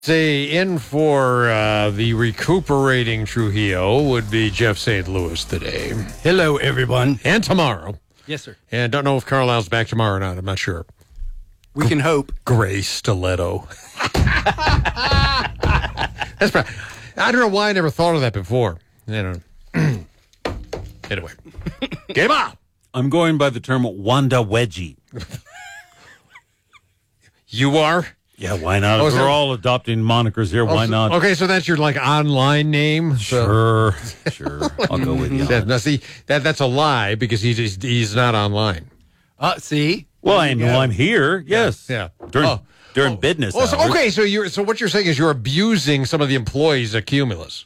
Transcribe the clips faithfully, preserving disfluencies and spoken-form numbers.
Say in for uh, the recuperating Trujillo would be Jeff Saint Louis today. Hello, everyone. And tomorrow. Yes, sir. And don't know if Carlisle's back tomorrow or not. I'm not sure. We can hope. Gray stiletto. That's probably, I don't know why I never thought of that before. I don't know. Anyway. Game on. I'm going by the term Wanda Wedgie. You are? Yeah, why not? Oh, If so- we're all adopting monikers here. Why Oh, so- not? Okay, so that's your like online name? So- Sure, sure. I'll go with you. That, now, see, that, that's a lie because he's, he's, he's not online. Uh, see? Well, I know I'm here. Yes. Yeah. During, Oh. during business Oh, so, hours. okay, so you're so what you're saying is you're abusing some of the employees at Cumulus.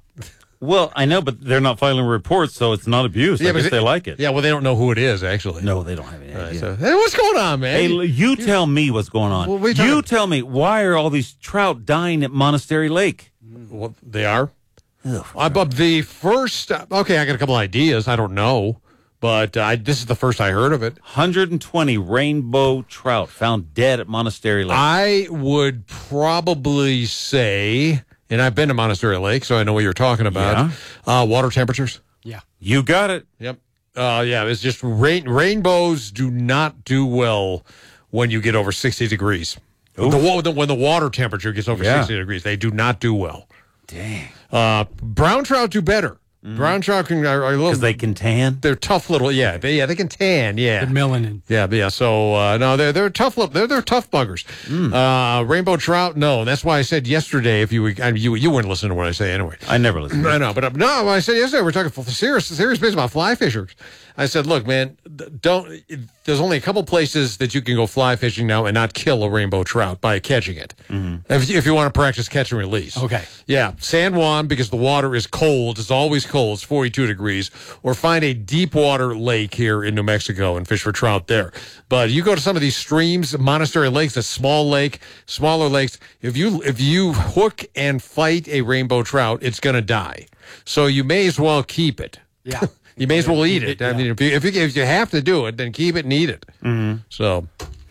Well, I know, but they're not filing reports, so it's not abuse. I but guess they like it. Yeah, well, they don't know who it is, actually. No, they don't have any Right, idea. so, hey, what's going on, man? Hey, l- you tell me what's going on. Well, we you talking- tell me, why are all these trout dying at Monastery Lake? Well, they are. Ugh. Uh, but the first, uh, okay, I got a couple ideas. I don't know, but uh, I, this is the first I heard of it. one hundred twenty rainbow trout found dead at Monastery Lake. I would probably say, and I've been to Monastery Lake, so I know what you're talking about. Uh, water temperatures. Yeah. you got it. Yep. Uh, yeah, it's just rain, rainbows do not do well when you get over sixty degrees. The, wa- the, when the water temperature gets over Yeah. sixty degrees, they do not do well. Dang. Uh, brown trout do better. Brown trout can are, are a little. Because they can tan? They're tough little. Yeah, they, yeah, they can tan. Yeah, Good melanin. yeah, but yeah. So uh, no, they're they're tough. Little, they're they're tough buggers. Uh, rainbow trout. No, that's why I said yesterday. If you were- I mean, you you weren't listening to what I say anyway. I never listened. I know, but uh, no, when I said yesterday we're talking f- serious serious business about fly fishers. I said, look, man, d- don't. There's only a couple places that you can go fly fishing now and not kill a rainbow trout by catching it. If, you- if you want to practice catch and release. Okay. Yeah, San Juan, because the water is cold. It's always cold. It's forty-two degrees. Or find a deep water lake here in New Mexico and fish for trout there. But you go to some of these streams, Monastery Lakes, a small lake, smaller lakes. If you if you hook and fight a rainbow trout, it's going to die. So you may as well keep it. Yeah. You may as well eat it. I Yeah. mean, if you, if you if you have to do it, then keep it and eat it. Mm-hmm. So.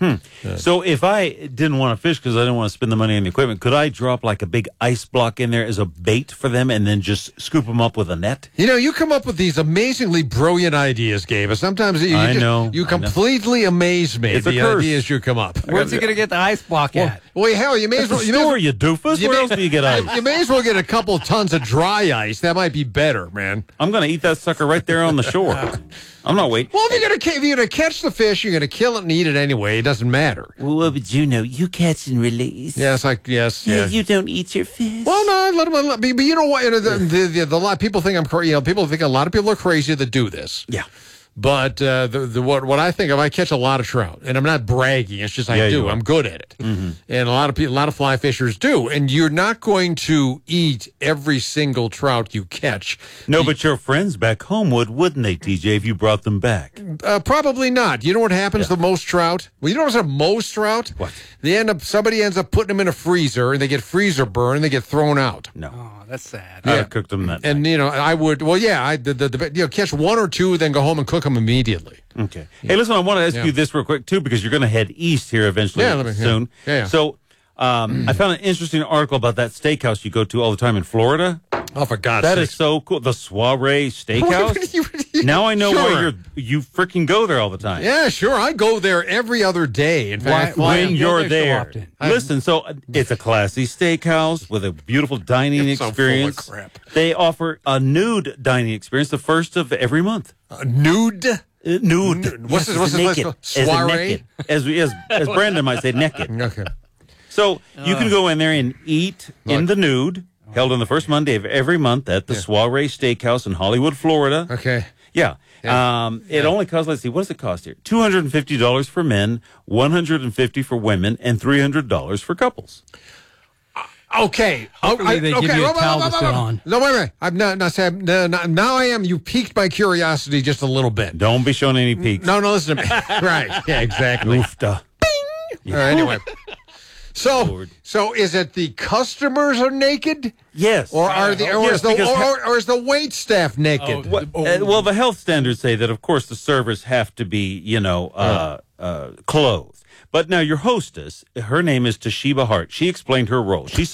So if I didn't want to fish because I didn't want to spend the money on the equipment, could I drop like a big ice block in there as a bait for them and then just scoop them up with a net? You know, you come up with these amazingly brilliant ideas, Gabe. But sometimes you, I just, know, you I know. completely amaze me. It's a the curse. ideas you come up. Where's he going to get the ice block at? Well, hell, you may as The well. You may, as store, well you doofus. you Where may- else do you get ice? you may as well get a couple tons of dry ice. That might be better, man. I'm going to eat that sucker right there on the shore. I'm not waiting. Well, if you're gonna ca- if you're gonna catch the fish, you're gonna kill it and eat it anyway. It doesn't matter. Well, what would you know? You catch and release. Yeah, it's like yes, Yeah, yeah. you don't eat your fish. Well, no, let them. Let, but you know what? You know, the, the, the, the, lot people think I'm crazy. You know, people think a lot of people are crazy that do this. Yeah. But uh, the, the what what I think of, I catch a lot of trout, and I'm not bragging. It's just I Yeah, do. you are. I'm good at it, and a lot of people, a lot of fly fishers do. And you're not going to eat every single trout you catch. No, but your friends back home would, wouldn't they, T J, if you brought them back? Uh, probably not. You know what happens to most trout? Well, you know what's the most trout? What? They end up. Somebody ends up putting them in a freezer, and they get freezer burn, and they get thrown out. No. Oh, that's sad. I'd have cooked them that night. And you know, I would. Well, yeah, I the, the, the you know catch one or two, then go home and cook them immediately. Okay. Hey, listen, I want to ask Yeah. you this real quick, too, because you're going to head east here eventually Yeah, let me- yeah. soon. Yeah, yeah. So um, I found an interesting article about that steakhouse you go to all the time in Florida. Oh, for God's That sake! is so cool. The Soiree Steakhouse. Now I know why Sure. you're you freaking go there all the time. Yeah, sure. I go there every other day. In fact, Why- When you go you're there so there, often? listen. So uh, it's a classy steakhouse with a beautiful dining It's so full of experience. crap. They offer a nude dining experience the first of every month. uh, nude. Uh, nude. What's this- Yes, what's this naked. place called? As in Soiree? naked. As we as as Brandon might say, naked. Okay. So you can go in there and eat in Look. the nude, held on the first Monday of every month at the Soiree Steakhouse in Hollywood, Florida. Okay. Yeah. Um, it only costs, let's see, what does it cost here? two hundred fifty dollars for men, one hundred fifty dollars for women, and three hundred dollars for couples. Okay. Hopefully they give you a wait, wait, towel wait, to wait, sit wait. on. No, wait, wait. I'm not, not saying, no, no, now I am. You piqued my curiosity just a little bit. Don't be showing any peaks. No, no, listen to me. Right. Yeah, exactly. Oofta. All right, anyway. So, Lord. so is it the customers are naked, Yes. or are the, or, Yes, is the because ha- or, or is the wait staff naked? What- uh, well, the health standards say that, of course, the servers have to be, you know, uh, uh, clothed. But now your hostess, her name is Toshiba Hart. She explained her role. She